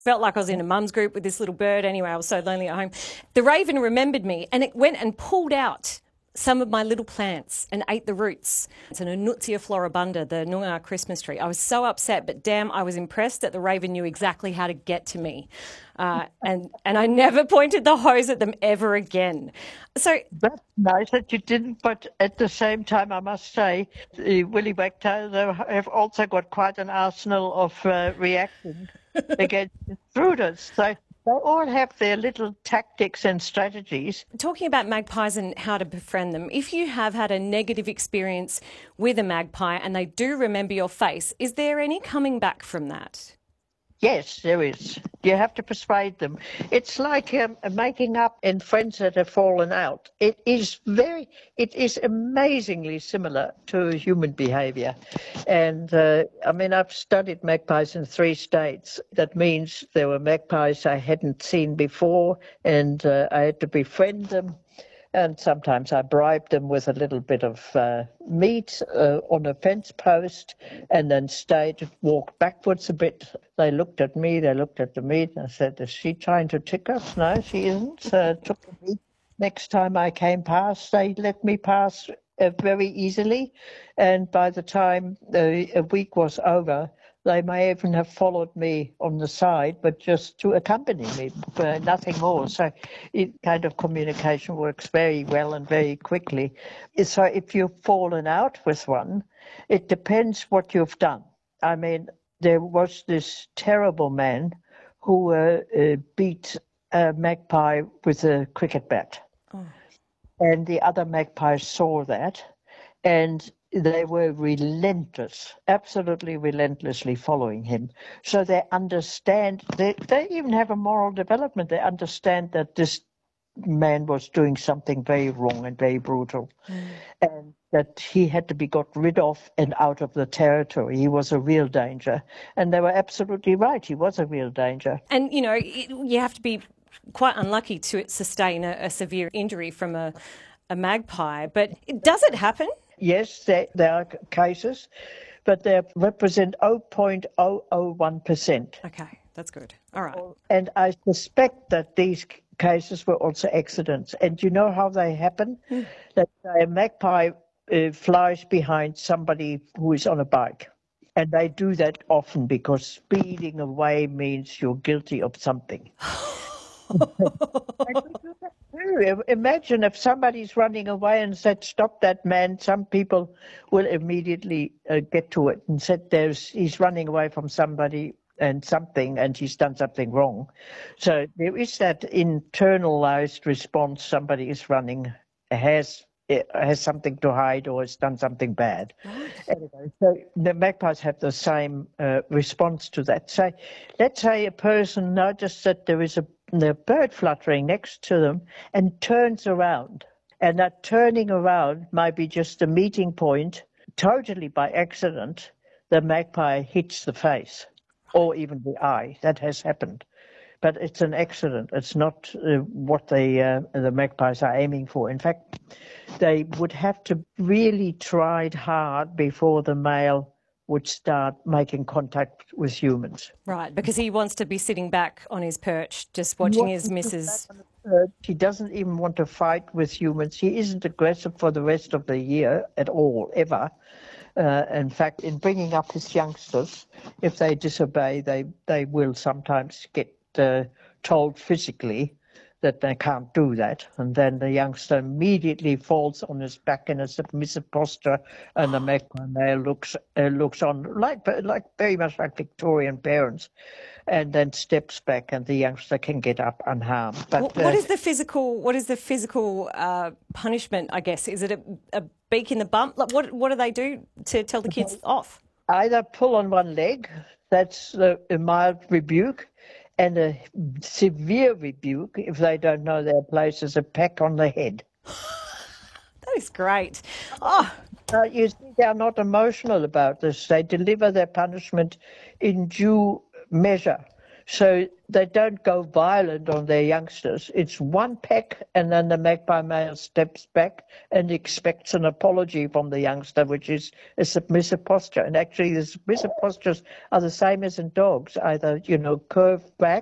Felt like I was in a mum's group with this little bird. Anyway, I was so lonely at home. The raven remembered me and it went and pulled out some of my little plants and ate the roots. It's an Anuncia floribunda, the Noongar Christmas tree. I was so upset, but damn, I was impressed that the raven knew exactly how to get to me. And I never pointed the hose at them ever again. So That's nice that you didn't, but at the same time, I must say, the Willy Wagtail, they have also got quite an arsenal of reactions against intruders. So they all have their little tactics and strategies. talking about magpies and how to befriend them, if you have had a negative experience with a magpie and they do remember your face, is there any coming back from that? Yes, there is. You have to persuade them. It's like making up in friends that have fallen out. It is amazingly similar to human behavior. And I mean, I've studied magpies in 3 states. That means there were magpies I hadn't seen before, and I had to befriend them. And sometimes I bribed them with a little bit of meat on a fence post and then walked backwards a bit. They looked at me, they looked at the meat, and I said, is she trying to trick us? No, she isn't. Took the meat. Next time I came past, they let me pass very easily. And by the time a week was over, they may even have followed me on the side, but just to accompany me, nothing more. So kind of communication works very well and very quickly. So if you've fallen out with one, it depends what you've done. I mean, there was this terrible man who beat a magpie with a cricket bat. Oh. And the other magpies saw that, and they were relentless, absolutely relentlessly following him. So they understand, they even have a moral development. They understand that this man was doing something very wrong and very brutal, and that he had to be got rid of and out of the territory. He was a real danger. And they were absolutely right. He was a real danger. And, you know, you have to be quite unlucky to sustain a severe injury from a magpie. But does it happen? Yes, there are cases, but they represent 0.001%. Okay, that's good. All right. And I suspect that these cases were also accidents. And you know how they happen? That a magpie flies behind somebody who is on a bike. And they do that often because speeding away means you're guilty of something. Imagine if somebody's running away and said, stop that man, some people will immediately get to it and said he's running away from somebody and something, and he's done something wrong. So there is that internalized response. Somebody is running, has something to hide or has done something bad. Right. Anyway, so the magpies have the same response to that. So let's say a person noticed that there is a bird fluttering next to them and turns around. And that turning around might be just a meeting point. Totally by accident, the magpie hits the face or even the eye. That has happened. But it's an accident. It's not what the magpies are aiming for. In fact, they would have to really try hard before the male would start making contact with humans. Right, because he wants to be sitting back on his perch, just watching his missus. He doesn't even want to fight with humans. He isn't aggressive for the rest of the year at all, ever. In fact, in bringing up his youngsters, if they disobey, they will sometimes get told physically that they can't do that, and then the youngster immediately falls on his back in a submissive posture, and the magpie male looks on like very much like Victorian parents, and then steps back, and the youngster can get up unharmed. But what is the physical punishment? I guess, is it a beak in the bum? Like, what do they do to tell the kids off? Either pull on one leg, that's a mild rebuke. And a severe rebuke, if they don't know their place, is a peck on the head. That is great. Oh. You see, they're not emotional about this. They deliver their punishment in due measure. So they don't go violent on their youngsters. It's one peck, and then the magpie male steps back and expects an apology from the youngster, which is a submissive posture. And actually, the submissive postures are the same as in dogs, either, curved back